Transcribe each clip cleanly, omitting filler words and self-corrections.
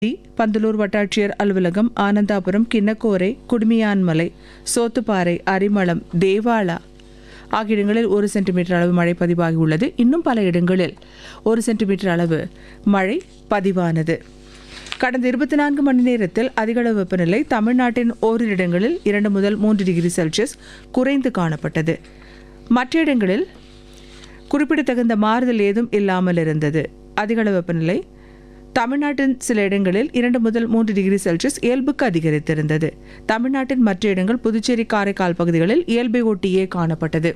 பந்தலூர் வட்டாட்சியர் அலுவலகம், ஆனந்தாபுரம், கிண்ணக்கோரை, குடுமியான்மலை, சோத்துப்பாறை, அரிமளம், தேவாலா ஆகிய இடங்களில் 1 சென்டிமீட்டர் அளவு மழை பதிவாகியுள்ளது. இன்னும் பல இடங்களில் 1 சென்டிமீட்டர் அளவு மழை பதிவானது. கடந்த 24 மணி நேரத்தில் அதிகளவு வெப்பநிலை தமிழ்நாட்டின் ஓரிரு இடங்களில் 2 முதல் 3 டிகிரி செல்சியஸ் குறைந்து காணப்பட்டது. மற்ற இடங்களில் குறிப்பிடத்தகுந்த மாறுதல் ஏதும் இல்லாமல் இருந்தது. அதிகளவு வெப்பநிலை தமிழ்நாட்டின் சில இடங்களில் 2 முதல் 3 டிகிரி செல்சியஸ் இயல்புக்கு அதிகரித்திருந்தது. தமிழ்நாட்டின் மற்ற இடங்கள் புதுச்சேரி, காரைக்கால் பகுதிகளில் இயல்பை ஒட்டியே காணப்பட்டது.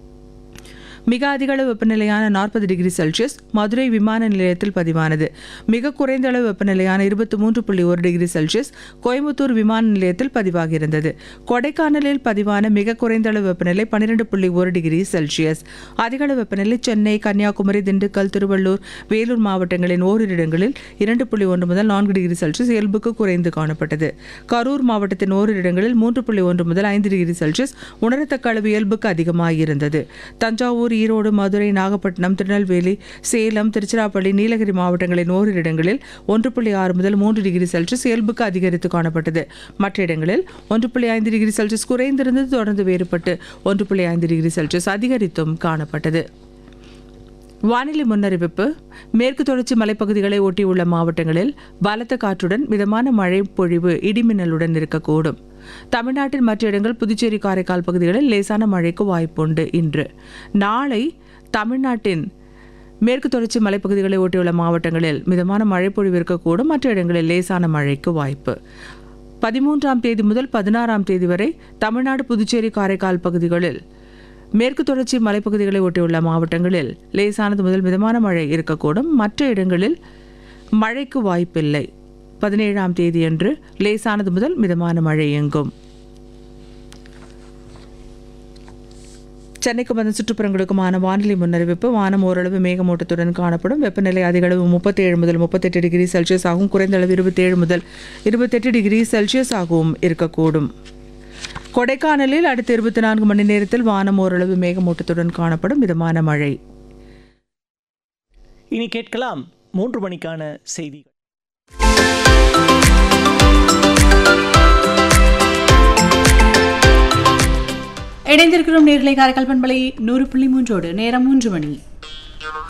மிக அதிகளவு வெப்பநிலையான 40 டிகிரி செல்சியஸ் மதுரை விமான நிலையத்தில் பதிவானது. மிக குறைந்த அளவு வெப்பநிலையான 23.1 டிகிரி செல்சியஸ் கோயம்புத்தூர் விமான நிலையத்தில் பதிவாகியிருந்தது. கொடைக்கானலில் பதிவான மிக குறைந்த அளவு வெப்பநிலை 12.1 டிகிரி செல்சியஸ். அதிகளவு வெப்பநிலை சென்னை, கன்னியாகுமரி, திண்டுக்கல், திருவள்ளூர், வேலூர் மாவட்டங்களின் ஓரிரு இடங்களில் 2.1 முதல் 4 டிகிரி செல்சியஸ் இயல்புக்கு குறைந்து காணப்பட்டது. கரூர் மாவட்டத்தின் ஓரிரு இடங்களில் 3.1 முதல் 5 டிகிரி செல்சியஸ் உணரத்தக்க அளவு இயல்புக்கு அதிகமாகியிருந்தது. தஞ்சாவூர், ஈரோடு, மதுரை, நாகப்பட்டினம், திருநெல்வேலி, சேலம், திருச்சிராப்பள்ளி, நீலகிரி மாவட்டங்களின் ஓரிரு இடங்களில் 1.6 முதல் 3 டிகிரி செல்சியஸ் இயல்புக்கு அதிகரித்து காணப்பட்டது. மற்ற இடங்களில் 1.5 டிகிரி செல்சியஸ் குறைந்திருந்தது. தொடர்ந்து வேறுபட்டு 1.5 டிகிரி செல்சியஸ் அதிகரித்தும் காணப்பட்டது. வானிலை முன்னறிவிப்பு. மேற்கு தொடர்ச்சி மலைப்பகுதிகளை ஒட்டியுள்ள மாவட்டங்களில் பலத்த காற்றுடன் மிதமான மழை பொழிவு, இடிமின்னலுடன் இருக்கக்கூடும். தமிழ்நாட்டின் மற்ற இடங்கள் புதுச்சேரி, காரைக்கால் பகுதிகளில் லேசான மழைக்கு வாய்ப்புண்டு. இன்று நாளை தமிழ்நாட்டின் மேற்கு தொடர்ச்சி மலைப்பகுதிகளை ஒட்டியுள்ள மாவட்டங்களில் மிதமான மழை பொழிவு இருக்கக்கூடும். மற்ற இடங்களில் லேசான மழைக்கு வாய்ப்பு. 13ஆம் தேதி முதல் 16ஆம் தேதி வரை தமிழ்நாடு, புதுச்சேரி, காரைக்கால் பகுதிகளில் மேற்கு தொடர்ச்சி மலைப்பகுதிகளை ஒட்டியுள்ள மாவட்டங்களில் லேசானது முதல் மிதமான மழை இருக்கக்கூடும். மற்ற இடங்களில் மழைக்கு வாய்ப்பில்லை. 17ஆம் தேதியன்று லேசானது முதல் மிதமான மழை எங்கும். சென்னைக்கு வந்த சுற்றுப்புறங்களுக்குமான வானிலை முன்னறிவிப்பு. வானம் ஓரளவு மேகமூட்டத்துடன் காணப்படும். வெப்பநிலை அதிகளவு 37 முதல் 38 டிகிரி செல்சியஸ் ஆகவும், குறைந்த அளவு 27 முதல் 28 டிகிரி செல்சியஸ் ஆகவும் இருக்கக்கூடும். கொடைக்கானலில் அடுத்த 24 மணி நேரத்தில் வானம் ஓரளவு மேகமூட்டத்துடன் காணப்படும். மிதமான மழை. இனி கேட்கலாம் 3 மணிக்கான செய்திகள். இணைந்திருக்கிறோம் நேர்களை காரைக்கால் பண்பலை 100.3 நேரம் 3 மணி.